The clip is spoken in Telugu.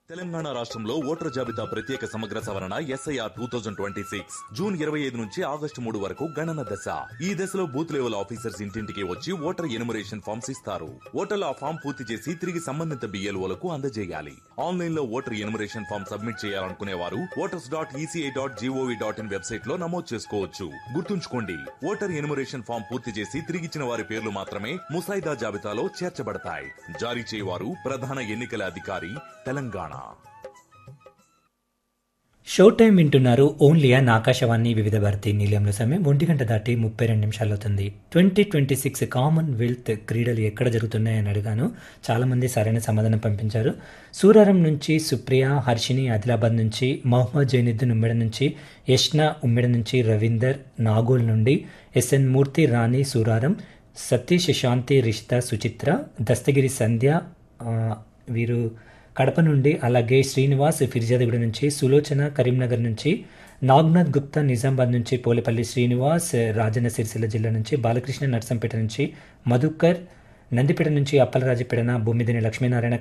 తెలంగాణ రాష్ట్రంలో ఓటర్ జాబితా ప్రత్యేక సమగ్ర సవరణ SIR 2026 జూన్ 25 నుంచి ఆగస్టు 3 వరకు గణన దశ. ఈ దశలో బూత్ లెవెల్ ఆఫీసర్స్ ఇంటింటికి వచ్చి ఓటర్ ఎనుమరేషన్ ఫామ్స్ ఇస్తారు. ఓటర్లు ఆ ఫామ్ పూర్తి చేసి తిరిగి సంబంధిత BLOలకు అందజేయాలి. ఆన్లైన్ లో ఓటర్ ఎనుమరేషన్ ఫామ్ సబ్మిట్ చేయాలనుకునే వారు voters.eci.gov.in వెబ్సైట్ లో నమోదు చేసుకోవచ్చు. గుర్తుంచుకోండి, ఓటర్ ఎనుమరేషన్ ఫామ్ పూర్తి చేసి తిరిగిచ్చిన వారి పేర్లు మాత్రమే ముసాయిదా జాబితాలో చేర్చబడతాయి. జారీ చేయవారు ప్రధాన ఎన్నికల అధికారి, తెలంగాణ. షో టైం వింటున్నారు ఓన్లీ అన్ ఆకాశవాణి వివిధ భారతి నిలయంలో సమయం 1 దాటి 32 నిమిషాలు అవుతుంది. 2026 కామన్వెల్త్ క్రీడలు ఎక్కడ జరుగుతున్నాయని అడిగాను. చాలామంది సరైన సమాధానం పంపించారు. సూరారం నుంచి సుప్రియ, హర్షిని ఆదిలాబాద్ నుంచి, మహమ్మద్ జైనుద్దీన్ ఉమ్మెడ నుంచి, యష్నా ఉమ్మెడ నుంచి, రవీందర్ నాగోల్ నుండి, SN మూర్తి, రాణి సూరారం, సతీష్, శాంతి, రిషిత, సుచిత్ర, దస్తగిరి సంధ్య వీరు కడప నుండి, అలాగే శ్రీనివాస్ ఫిర్జాదిగూడ నుంచి, సులోచన కరీంనగర్ నుంచి, నాగ్నాథ్ గుప్తా నిజామాబాద్ నుంచి, పోలేపల్లి శ్రీనివాస్ రాజన్న సిరిసిల్ల జిల్లా నుంచి, బాలకృష్ణ నర్సంపేట నుంచి, మధుకర్ నందిపేట నుంచి, అప్పలరాజుపేటన, భూమిదిని లక్ష్మీనారాయణ